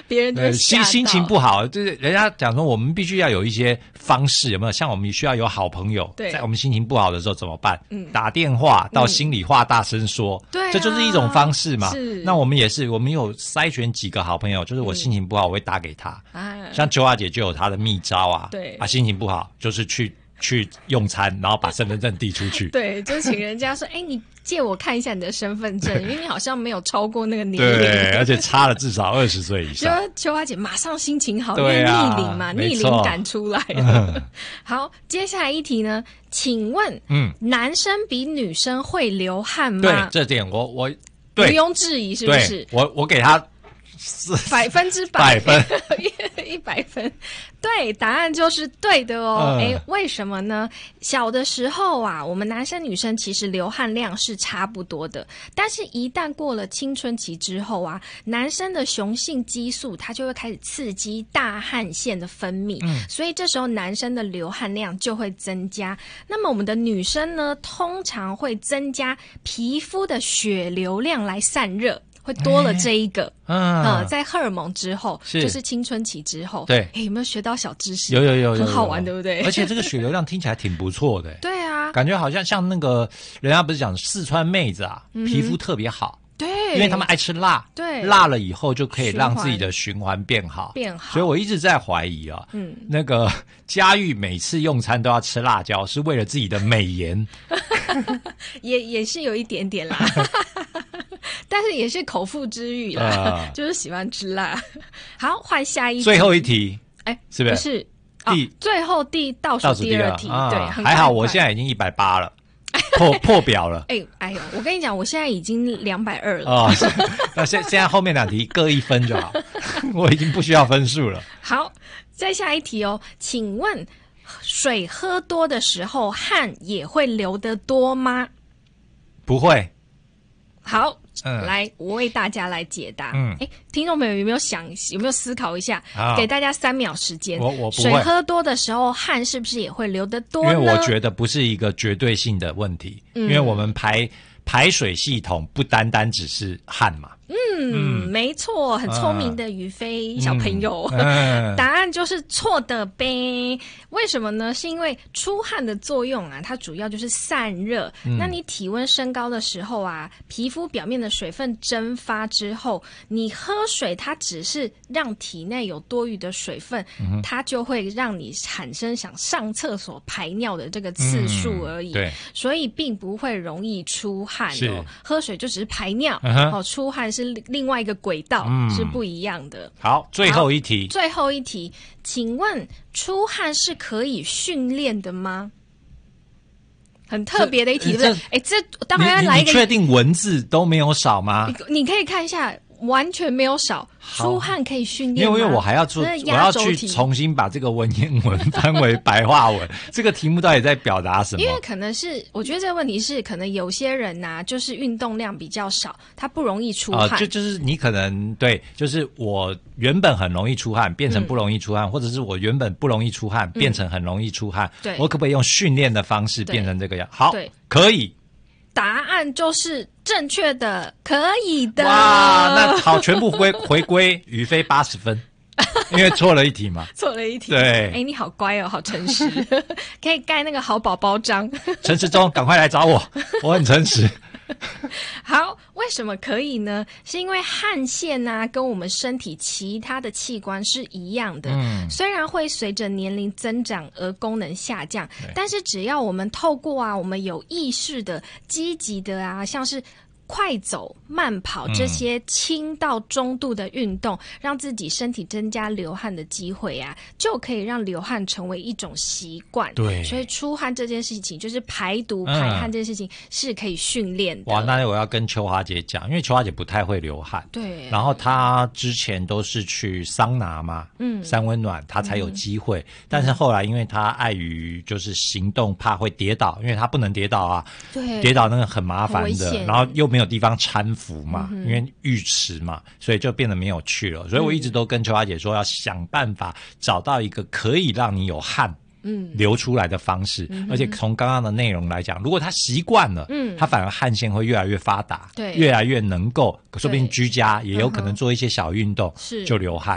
别人都会吓到心情不好，就是人家讲说我们必须要有一些方式，有没有？像我们需要有好朋友，在我们心情不好的时候怎么办？打电话到心里话大声说， 对， 这就是一种方式嘛。 是， 那我们也是，我们有筛选几个好朋友，就是我心情不好，我会打给他。像秋华姐就有她的秘招啊， 对心情不好就是去用餐，然后把身份证递出去。 对，就请人家说，你借我看一下你的身份证，因为你好像没有超过那个年龄。 对，而且差了至少20岁以上。 就秋花姐马上心情好， 对啊， 因为逆龄嘛，逆龄感出来了。好，接下来一题呢，请问，男生比女生会流汗吗？ 对，这点我毋庸置疑，是不是？ 我给他 100%，100分，对，答案就是对的哦。为什么呢？小的时候啊，我们男生女生其实流汗量是差不多的，但是一旦过了青春期之后啊，男生的雄性激素它就会开始刺激大汗腺的分泌，所以这时候男生的流汗量就会增加。那么我们的女生呢，通常会增加皮肤的血流量来散热。会多了这一个，在荷尔蒙之后，就是青春期之后， 对， 有没有学到小知识？ 有， 很好玩，对不对？ 而且这个血流量听起来挺不错的， 对啊， 感觉好像那个人家不是讲四川妹子啊，皮肤特别好。 对， 因为他们爱吃辣， 对， 辣了以后就可以让自己的循环变好，所以我一直在怀疑啊，那个佳玉每次用餐都要吃辣椒，是为了自己的美颜， 也是有一点点啦。但是也是口腹之欲啦，就是喜欢吃辣。好，换下一题， 最后一题，是不是？ 不是，最后倒数第二题，对， 还好，我现在已经180了，破表了。 哎呦，我跟你讲，我现在已经220了。 哦，那现在后面2题各1分就好，我已经不需要分数了。 好，再下一题哦，请问水喝多的时候汗也会流得多吗？ 不会。 好，来，我为大家来解答。听众朋友有没有思考一下？给大家3秒时间。 我不会。 水喝多的时候，汗是不是也会流得多呢？ 因为我觉得不是一个绝对性的问题，因为我们排水系统不单单只是汗嘛。 没错，很聪明的宇飞小朋友，答案就是错的呗。为什么呢？是因为出汗的作用啊，它主要就是散热。那你体温升高的时候啊，皮肤表面的水分蒸发之后，你喝水，它只是让体内有多余的水分，它就会让你产生想上厕所排尿的这个次数而已。 对， 所以并不会容易出汗哦。喝水就只是排尿，出汗是另外一个轨道，是不一样的。 好，最后一题， 请问出汗是可以训练的吗？很特别的一题，对不对？这当然要来一个。 你确定文字都没有少吗？ 你可以看一下。完全没有少，出汗可以训练吗？ 因为我还要我要去重新把这个文言文翻为白话文。这个题目到底在表达什么？ 因为可能是我觉得这个问题是，可能有些人啊，就是运动量比较少，他不容易出汗。 就是你可能对，就是我原本很容易出汗，变成不容易出汗，或者是我原本不容易出汗，变成很容易出汗。 对， 我可不可以用训练的方式变成这个样？好，可以。 答案就是正确的，可以的。 哇，那好，全部回归宇飞80分，因为错了一题嘛。 错了一题。 对， 你好乖哦，好诚实，可以盖那个好宝宝章。 陈时中，赶快来找我，我很诚实。 好，为什么可以呢？是因为汗腺啊，跟我们身体其他的器官是一样的，虽然会随着年龄增长而功能下降，但是只要我们透过我们有意识的、积极的像是快走、慢跑这些轻到中度的运动，让自己身体增加流汗的机会就可以让流汗成为一种习惯。 对， 所以出汗这件事情，就是排毒、排汗这件事情是可以训练的。 哇，那我要跟秋华姐讲，因为秋华姐不太会流汗， 对， 然后她之前都是去桑拿嘛，三温暖，她才有机会。但是后来因为她碍于就是行动怕会跌倒，因为她不能跌倒啊， 对， 跌倒那个很麻烦的，然后又没有地方搀扶嘛，因为浴池嘛，所以就变得没有去了。所以我一直都跟秋华姐说，要想办法找到一个可以让你有汗流出来的方式，而且从刚刚的内容来讲，如果他习惯了，他反而汗腺会越来越发达， 对， 越来越能够，说不定居家也有可能做一些小运动，就流汗。